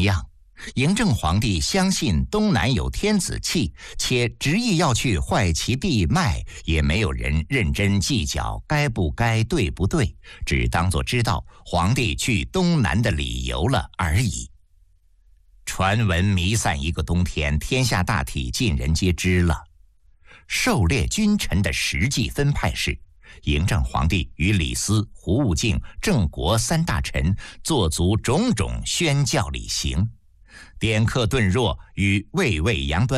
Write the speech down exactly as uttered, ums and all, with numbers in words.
样，嬴政皇帝相信东南有天子气，且执意要去坏其地脉，也没有人认真计较该不该对不对，只当作知道皇帝去东南的理由了而已。传闻弥散一个冬天，天下大体尽人皆知了。狩猎君臣的实际分派是，嬴政皇帝与李斯、胡悟净、郑国三大臣做足种种宣教礼行，典客顿若与魏魏扬端